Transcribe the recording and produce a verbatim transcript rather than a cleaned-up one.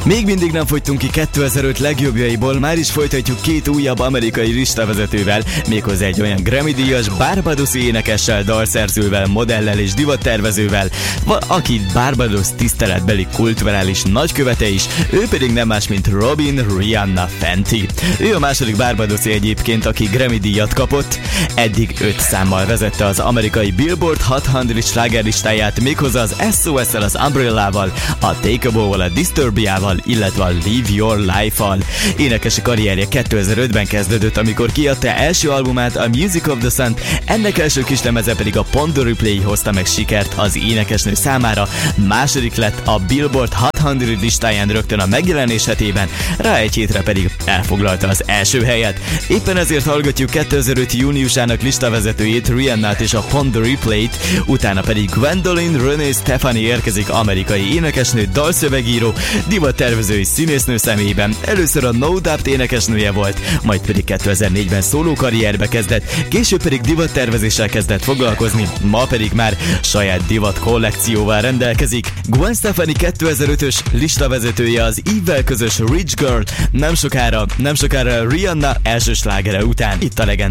Még mindig nem fogytunk ki kétezer-öt legjobbjaiból, már is folytatjuk két újabb amerikai listavezetővel, méghozzá egy olyan Grammy-díjas barbadoszi énekessel, dalszerzővel, modellel és divattervezővel, aki Barbados tiszteletbeli kulturális nagykövete is, ő pedig nem más, mint Robin Rihanna Fenty. Ő a második barbadoszi egyébként, aki Grammy-díjat kapott, eddig öt számmal vezette az amerikai Billboard hatszáz slágerlistáját, méghozzá az es o es-szel, az Umbrella-val, a Takeable-val, a Disturbia-val, illetve a Live Your Life-val. Énekesi karrierje kétezer-ötben kezdődött, amikor kiadta első albumát, a Music of the Sun, ennek első kislemeze pedig a Pon de Replay hozta meg sikert az énekesnő számára, második lett a Billboard hatszáz listáján rögtön a megjelenés hetében, rá egy hétre pedig elfoglalta az első helyet. Éppen ezért hallgatjuk kétezer-öt júniusának listavezetőjét, Rihannát és a Pon de Replay-t, utána pedig Gwendolyn Renee Stefani érkezik, amerikai énekesnő, dalszövegíró, divattervező és színésznő személyében. Először a No Doubt énekesnője volt, majd pedig kétezer-négyben szóló karrierbe kezdett, később pedig divattervezéssel kezdett foglalkozni, ma pedig már saját divat kollekcióval rendelkezik. Gwen Stefani kétezer-ötös listavezetője, az Eve-vel közös Rich Girl, nem sokára, nem sokára Rihanna első slágere után. Itt a legenda.